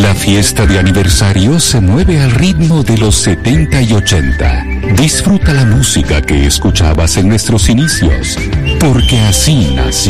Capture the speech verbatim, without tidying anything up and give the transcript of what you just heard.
La fiesta de aniversario se mueve al ritmo de los setenta y ochenta. Disfruta la música que escuchabas en nuestros inicios, porque así nació